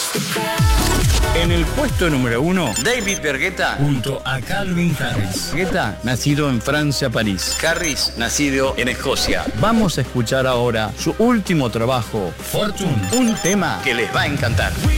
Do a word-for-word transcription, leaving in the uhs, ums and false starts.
En el puesto número uno, David Guetta junto a Calvin Harris. Guetta, nacido en Francia, París. Harris, nacido en Escocia. Vamos a escuchar ahora su último trabajo, Fortune, un tema que les va a encantar.